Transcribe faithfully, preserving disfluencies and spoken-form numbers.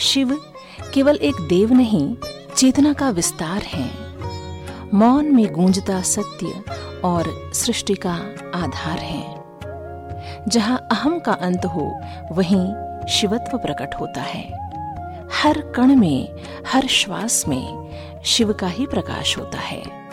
शिव केवल एक देव नहीं, चेतना का विस्तार है। मौन में गूंजता सत्य और सृष्टि का आधार है। जहां अहम का अंत हो, वहीं शिवत्व प्रकट होता है। हर कण में, हर श्वास में शिव का ही प्रकाश होता है।